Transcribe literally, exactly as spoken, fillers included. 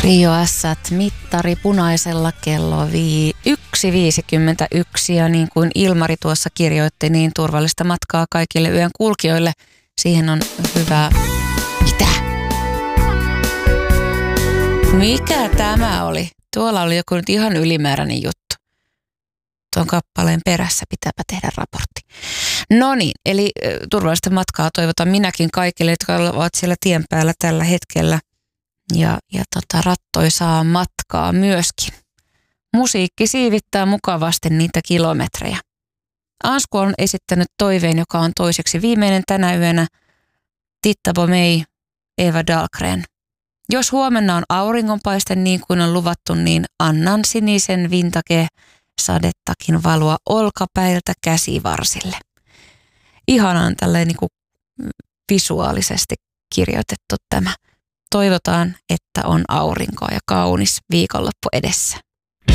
Rio Ässät mittari punaisella kello vii, yksi viisikymmentäyksi ja niin kuin Ilmari tuossa kirjoitti, niin turvallista matkaa kaikille yön kulkijoille. Siihen on hyvä... Mitä? Mikä tämä oli? Tuolla oli joku nyt ihan ylimääräinen juttu. Tuon kappaleen perässä pitääpä tehdä raportti. No niin, eli turvallista matkaa toivotan minäkin kaikille, jotka ovat siellä tien päällä tällä hetkellä. Ja, ja tota, rattoisaa matkaa myöskin. Musiikki siivittää mukavasti niitä kilometrejä. Ansku on esittänyt toiveen, joka on toiseksi viimeinen tänä yönä. Titta Bomei, Eva Dahlgren. Jos huomenna on auringonpaiste niin kuin on luvattu, niin annan sinisen vintage sadettakin valua olkapäiltä käsivarsille. Ihanaan tälleen niin kuin visuaalisesti kirjoitettu tämä. Toivotaan, että on aurinkoa ja kaunis viikonloppu edessä.